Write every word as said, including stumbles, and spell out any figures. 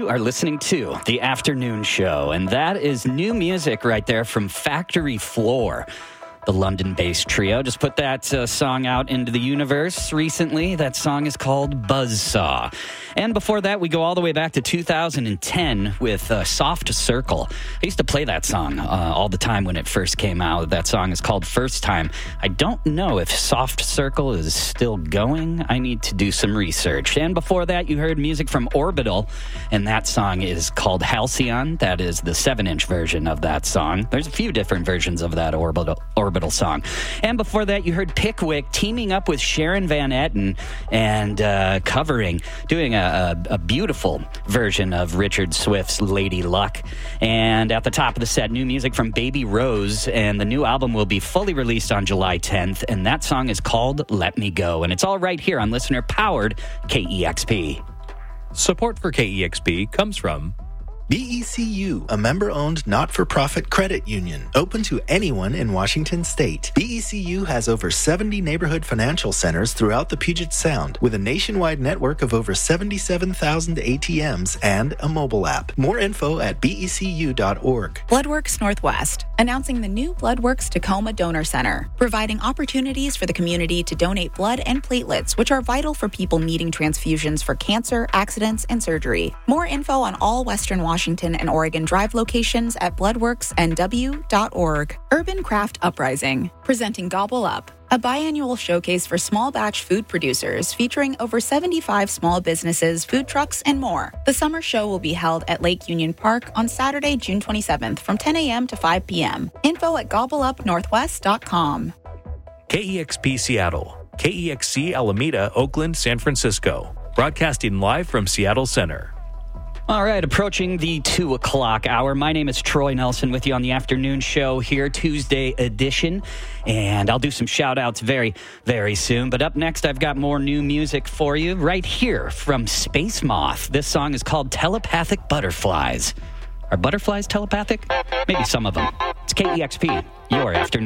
You are listening to The Afternoon Show, and that is new music right there from Factory Floor. The London-based trio just put that uh, song out into the universe recently. That song is called Buzzsaw. And before that, we go all the way back to two thousand ten with uh, Soft Circle. I used to play that song uh, all the time when it first came out. That song is called First Time. I don't know if Soft Circle is still going. I need to do some research. And before that, you heard music from Orbital, and that song is called Halcyon. That is the seven-inch version of that song. There's a few different versions of that Orbital, Orbital song. And before that, you heard Pickwick teaming up with Sharon Van Etten and uh, covering, doing a A, a beautiful version of Richard Swift's Lady Luck. And at the top of the set, new music from Baby Rose, and the new album will be fully released on July tenth, and that song is called Let Me Go, and it's all right here on listener-powered K E X P. Support for K E X P comes from B E C U, a member-owned not-for-profit credit union, open to anyone in Washington state. B E C U has over seventy neighborhood financial centers throughout the Puget Sound, with a nationwide network of over seventy-seven thousand A T Ms and a mobile app. More info at B E C U dot org. Bloodworks Northwest, announcing the new Bloodworks Tacoma Donor Center, providing opportunities for the community to donate blood and platelets, which are vital for people needing transfusions for cancer, accidents, and surgery. More info on all Western Washington Washington and Oregon Drive locations at bloodworks N W dot org. Urban Craft Uprising, presenting Gobble Up, a biannual showcase for small batch food producers featuring over seventy-five small businesses, food trucks, and more. The summer show will be held at Lake Union Park on Saturday, June twenty-seventh from ten a.m. to five p.m. Info at gobble up northwest dot com. K E X P Seattle, K E X C Alameda, Oakland, San Francisco. Broadcasting live from Seattle Center. All right, approaching the two o'clock hour. My name is Troy Nelson with you on the afternoon show here, Tuesday edition. And I'll do some shout-outs very, very soon. But up next, I've got more new music for you right here from Space Moth. This song is called Telepathic Butterflies. Are butterflies telepathic? Maybe some of them. It's K E X P, your afternoon.